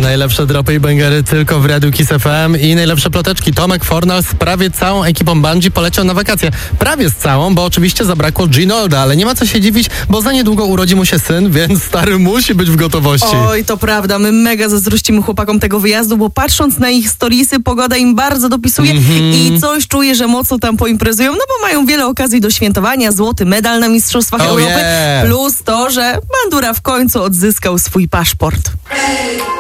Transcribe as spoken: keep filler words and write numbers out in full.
Najlepsze dropy i bangery tylko w Radiu Kiss F M i najlepsze ploteczki. Tomek Fornal z prawie całą ekipą Bungie poleciał na wakacje. Prawie z całą, bo oczywiście zabrakło Ginolda, ale nie ma co się dziwić, bo za niedługo urodzi mu się syn, więc stary musi być w gotowości. Oj, to prawda, my mega zazdrościmy chłopakom tego wyjazdu, bo patrząc na ich storiesy, pogoda im bardzo dopisuje mm-hmm. i coś czuję, że mocno tam poimprezują, no bo mają wiele okazji do świętowania, złoty medal na Mistrzostwach oh Europy, yeah. plus to, że Bandura w końcu odzyskał swój paszport.